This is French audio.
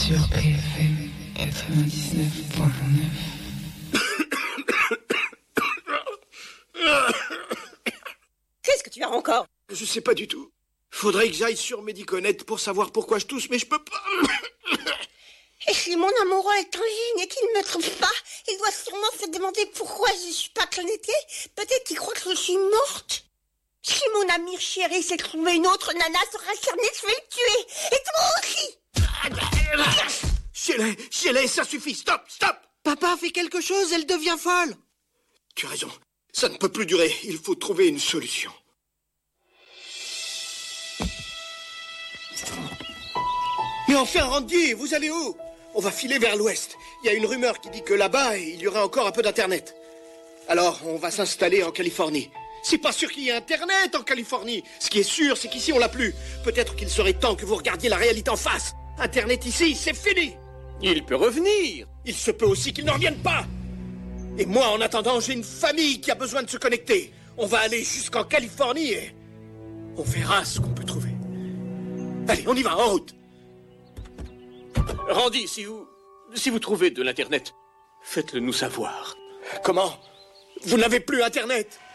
sur BFM 99.9. Qu'est-ce que tu as encore? Je sais pas du tout. Faudrait que j'aille sur Mediconet pour savoir pourquoi je tousse, mais je peux pas. Et si mon amoureux est en ligne et qu'il ne me trouve pas, il doit sûrement se demander pourquoi je ne suis pas connectée. Peut-être qu'il croit que je suis morte. Si mon ami chéri s'est trouvé une autre nana sur Internet, je vais le tuer. Et toi aussi. Shelley, ça suffit, stop. Papa fait quelque chose, elle devient folle. Tu as raison, ça ne peut plus durer, il faut trouver une solution. Mais enfin, Randy, vous allez où? On va filer vers l'ouest. Il y a une rumeur qui dit que là-bas, il y aurait encore un peu d'internet. Alors, on va s'installer en Californie. C'est pas sûr qu'il y ait internet en Californie. Ce qui est sûr, c'est qu'ici, on l'a plus. Peut-être qu'il serait temps que vous regardiez la réalité en face. Internet ici, c'est fini. Il peut revenir. Il se peut aussi qu'il ne revienne pas. Et moi, en attendant, j'ai une famille qui a besoin de se connecter. On va aller jusqu'en Californie et on verra ce qu'on peut trouver. Allez, on y va, en route. Randy, si vous trouvez de l'internet, faites-le nous savoir. Comment? Vous n'avez plus internet?